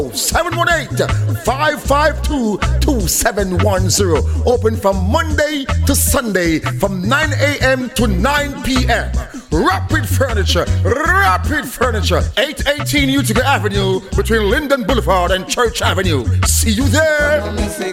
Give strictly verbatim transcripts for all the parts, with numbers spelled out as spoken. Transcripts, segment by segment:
seven one eight, five five two, two seven one zero. Open from Monday to Sunday from nine a.m. to nine p.m. Rapid Furniture, Rapid Furniture, eight eighteen Utica Avenue between Linden Boulevard and Church Avenue. See you there.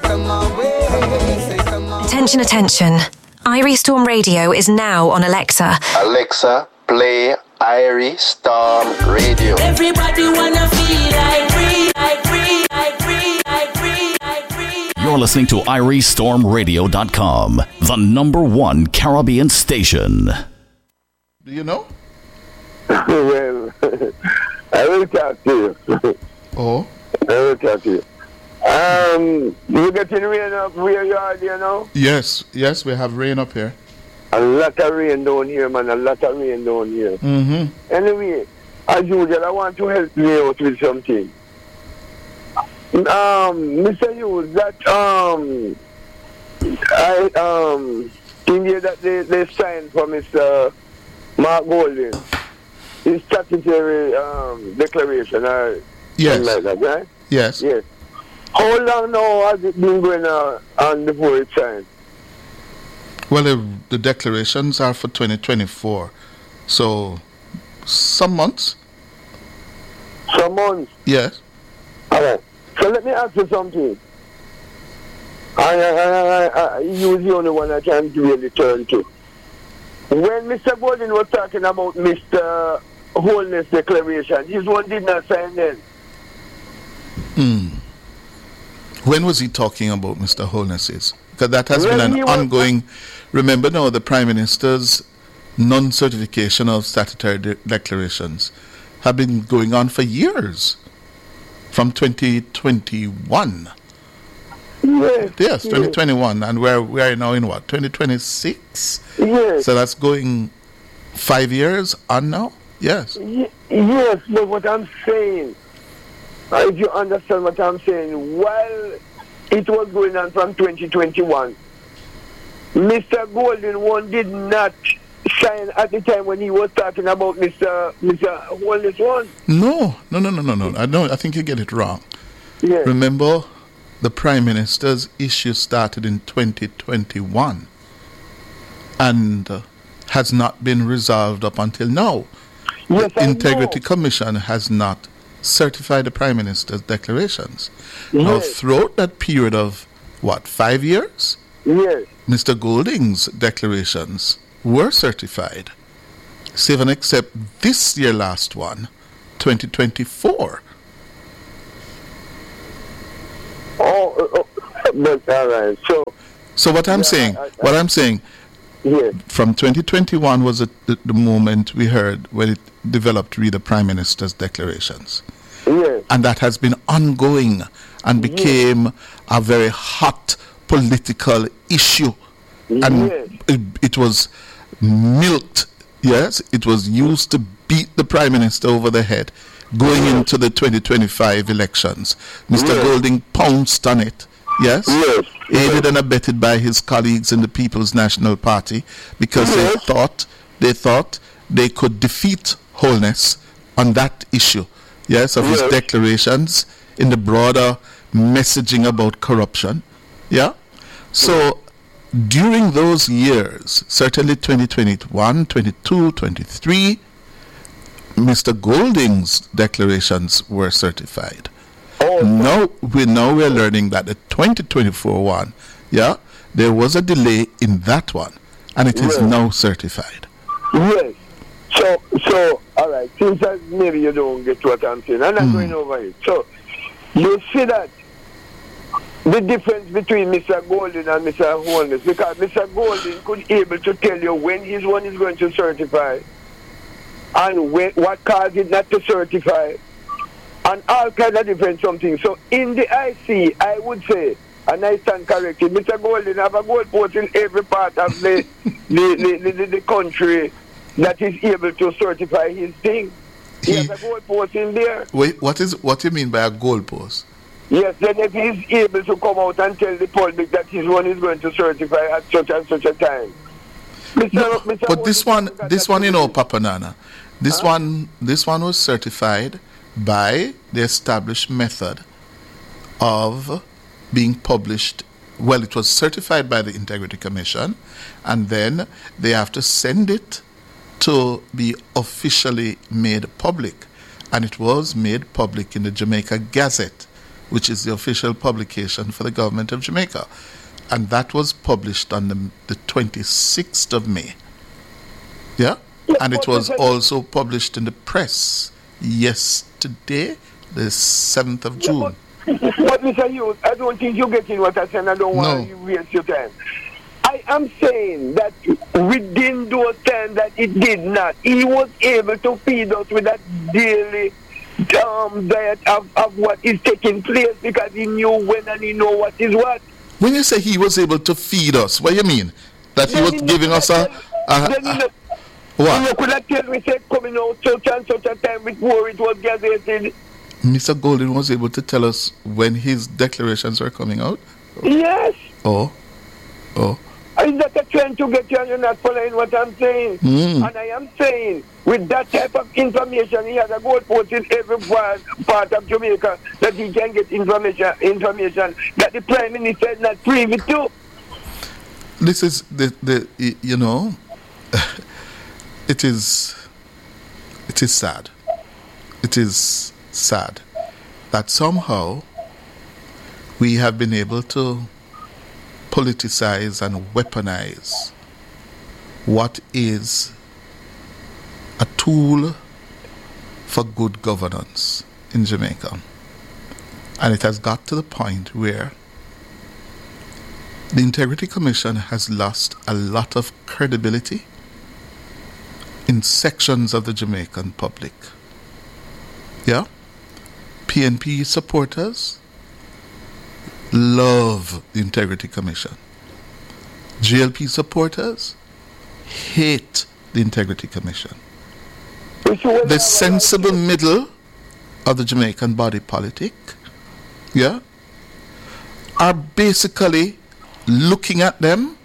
Attention, attention. Irie Storm Radio is now on Alexa. Alexa, play Irie Storm Radio. Everybody wanna feel like free, like free, like free, like free, like free. You're listening to Irie Storm Radio dot com, the number one Caribbean station. Do you know? Well, I will talk to you. Oh? I will talk to you. Um, you getting rain up where you are, do you know? Yes, yes, we have rain up here. A lot of rain down here, man. A lot of rain down here. Mm-hmm. Anyway, as usual, I want to help you out with something. Um, Mister Hughes, that, um, I, um, in here that they, they signed for Mister Mark Golding, his statutory, um, declaration, or yes. something like that, right? Yes. Yes. How long now has it been going on, on before it's signed? Well, the, the declarations are for twenty twenty-four. So, some months? Some months? Yes. All right. So let me ask you something. I, I, I, I, I, you're the only one I can really turn to. When Mister Gordon was talking about Mister Holness declaration, his one did not sign then. Hmm. When was he talking about Mister Holness's? Because that has When been he an was- ongoing... Remember now, the Prime Minister's non-certification of statutory de- declarations have been going on for years. From twenty twenty-one. Yes. Yes, twenty twenty-one. And we're, we're now in what? twenty twenty-six? Yes. So that's going five years on now? Yes. Y- yes, but what I'm saying, uh, if you understand what I'm saying, while it was going on from twenty twenty-one, Mister Golden one did not sign at the time when he was talking about Mister Mister Holness one. No, no, no, no, no, no. I don't. I think you get it wrong. Yes. Remember, the Prime Minister's issue started in twenty twenty-one and uh, has not been resolved up until now. Yes, the I Integrity know. Commission has not certified the Prime Minister's declarations. Now, Yes. throughout that period of, what, five years? Yes. Mister Golding's declarations were certified, save and except this year last one, twenty twenty-four. Oh, uh, uh, but all right. So, So what I'm Yeah, saying, I- I- what I'm saying, yes. from twenty twenty-one was the, the, the moment we heard when it developed read the Prime Minister's declarations. Yes. And that has been ongoing and became a very hot political issue. And Yes. it, it was milked, yes, it was used to beat the Prime Minister over the head going into the twenty twenty-five elections. Mister Yes. Golding pounced on it, yes, Yes. aided and abetted by his colleagues in the People's National Party because they Yes. thought they thought they could defeat Holness on that issue, yes, of his Yes. declarations in the broader messaging about corruption, yeah. So during those years, certainly twenty twenty-one, twenty-two, twenty-three, Mister Golding's declarations were certified. Oh, Now we now we're learning that the twenty twenty-four one, yeah, there was a delay in that one, and it is Yes. now certified. yes. So, so, all right. Since that maybe you don't get what I'm saying, I'm not Mm. going over it. So, you see that the difference between Mister Golden and Mister Holness, because Mister Golden could able to tell you when his one is going to certify, and when, what caused it not to certify, and all kind of different something. So in the I C, I would say, and I stand corrected, Mister Golden have a gold post in every part of the the, the, the, the, the country that is able to certify his thing. He has a gold post in there. Wait, what is what do you mean by a goalpost? Yes, then if he's able to come out and tell the public that his one is going to certify at such and such a time. Mister No, Mister but this one, Golden- this one, you know, Papa Nana, this one, this one was certified by the established method of being published. Well, it was certified by the Integrity Commission, and then they have to send it to be officially made public. And it was made public in the Jamaica Gazette, which is the official publication for the government of Jamaica. And that was published on the, the twenty-sixth of May. Yeah? And it was also published in the press yesterday, the seventh of June. But Mister Hughes, I don't think you're getting what I'm saying. I don't want No. to waste your time. I am saying that within those times that it did not, he was able to feed us with that daily um, diet of, of what is taking place because he knew when and he knew what is what. When you say he was able to feed us, what do you mean? That he Then was he giving know- us a... a, then he a know- what? You could have tell me, say, coming out such and such a time before it was gazetted. Mister Golden was able to tell us when his declarations were coming out? Yes. Oh. Oh. Is that a trend to get you and you're not following what I'm saying? Mm. And I am saying, with that type of information, he has a goalpost in every part, part of Jamaica that he can get information information that the Prime Minister is not privy to. This is, the, the y- you know, it is, it is sad. It is sad that somehow we have been able to politicize and weaponize what is a tool for good governance in Jamaica. And it has got to the point where the Integrity Commission has lost a lot of credibility in sections of the Jamaican public. Yeah? P N P supporters love the Integrity Commission. G L P supporters hate the Integrity Commission. The sensible middle of the Jamaican body politic, yeah, are basically looking at them,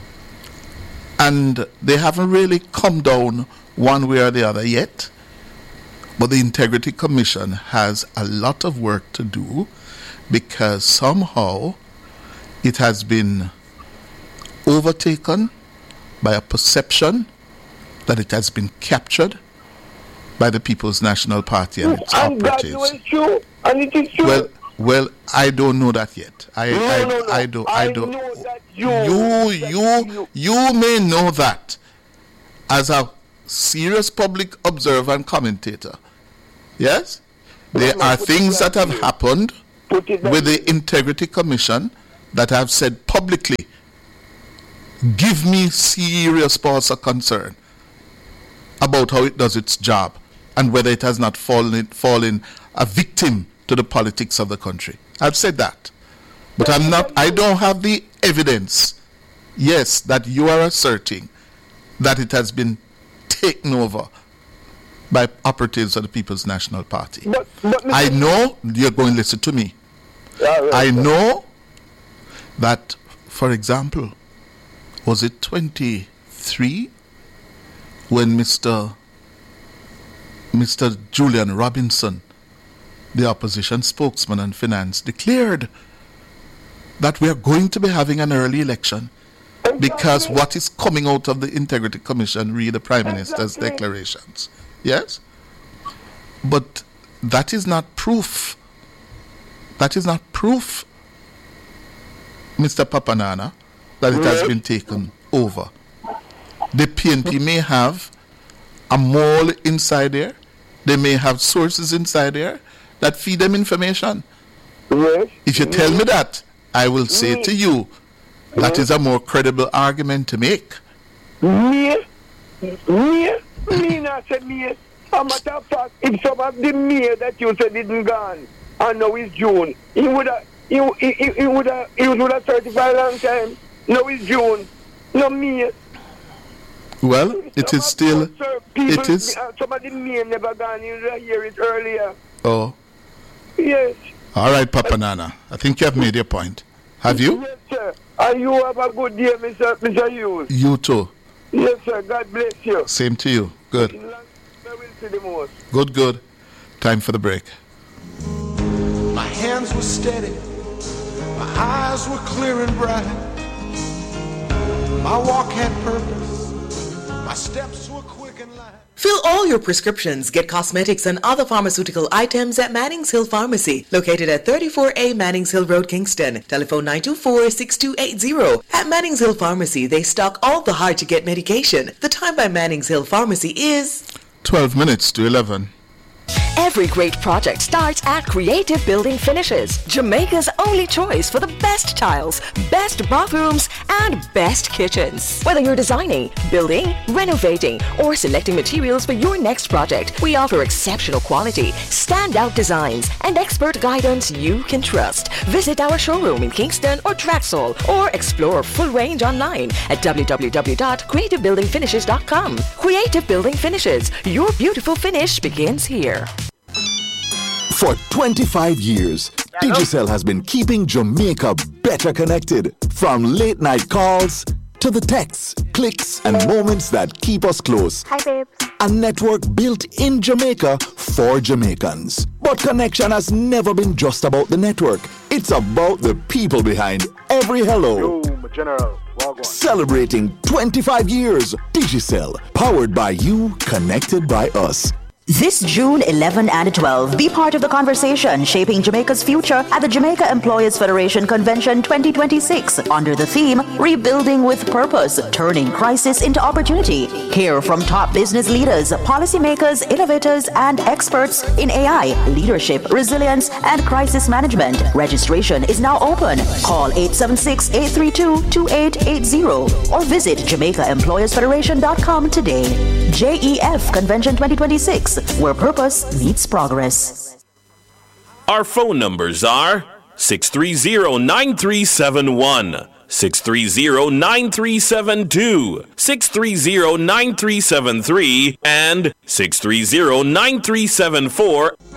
and they haven't really come down one way or the other yet. But the Integrity Commission has a lot of work to do, because somehow it has been overtaken by a perception that it has been captured by the People's National Party and its And that operatives. was true, and it is true. Well, well, I don't know that yet. I, No, I, no, no. I don't. I, I don't. know that you- you, that you, you- you may know that as a serious public observer and commentator. Yes, there no, are put it things that that have way. happened Put it that with way. the Integrity Commission that have said publicly, give me serious pause of concern about how it does its job and whether it has not fallen, fallen a victim to the politics of the country. I've said that. But I'm not, I don't have the evidence, yes, that you are asserting that it has been taken over by operatives of the People's National Party. But, but I know, you're going to listen to me. All right, I sir. know that, for example, was it twenty-three when Mister Mister Julian Robinson, the opposition spokesman on finance, declared that we are going to be having an early election because what is coming out of the Integrity Commission, read the Prime Minister's Exactly. declarations. Yes? But that is not proof. That is not proof, Mister Papanana, that it has Right. been taken over. The P N P may have a mole inside there. They may have sources inside there that feed them information. Yes. If you tell me that, I will say to you that is a more credible argument to make. Me, me, me not say me. A matter of fact, if some of the me that you said didn't gone, and now it's June, he would have, he, he, he, he would have, he would have certified long time. Now it's June. No me. Well, it Some is of still, those, sir, people, it is, uh, some of the me never gone. You would hear it earlier. oh, Yes. all right, Papanana. I think you have made your point. Have you? Yes, sir. And you have a good day, Mister Mister Hughes. You too. Yes, sir. God bless you. Same to you. Good. In long, I will see the most. Good, good. Time for the break. My hands were steady, my eyes were clear and bright. My walk had purpose, my steps were quick and light. Fill all your prescriptions, get cosmetics and other pharmaceutical items at Mannings Hill Pharmacy, located at thirty-four A Mannings Hill Road, Kingston. Telephone nine two four, six two eight zero. At Mannings Hill Pharmacy, they stock all the hard-to-get medication. The time by Mannings Hill Pharmacy is twelve minutes to eleven. Every great project starts at Creative Building Finishes, Jamaica's only choice for the best tiles, best bathrooms, and best kitchens. Whether you're designing, building, renovating, or selecting materials for your next project, we offer exceptional quality, standout designs, and expert guidance you can trust. Visit our showroom in Kingston or Traxall, or explore full range online at w w w dot creative building finishes dot com. Creative Building Finishes, your beautiful finish begins here. For twenty-five years, Digicel has been keeping Jamaica better connected. From late night calls to the texts, clicks, and moments that keep us close. Hi, babes. A network built in Jamaica for Jamaicans. But connection has never been just about the network. It's about the people behind every hello. Yo, my general. Wagwan. Celebrating twenty-five years. Digicel, powered by you, connected by us. This June eleventh and twelfth, be part of the conversation shaping Jamaica's future at the Jamaica Employers Federation Convention twenty twenty-six under the theme Rebuilding with Purpose, Turning Crisis into Opportunity. Hear from top business leaders, policymakers, innovators, and experts in A I, leadership, resilience, and crisis management. Registration is now open. Call eight seven six, eight three two, two eight eight zero or visit jamaica employers federation dot com today. J E F Convention twenty twenty-six, where purpose meets progress. Our phone numbers are six three zero, nine three seven one, six three zero, nine three seven two, six three zero, nine three seven three, and six three zero, nine three seven four.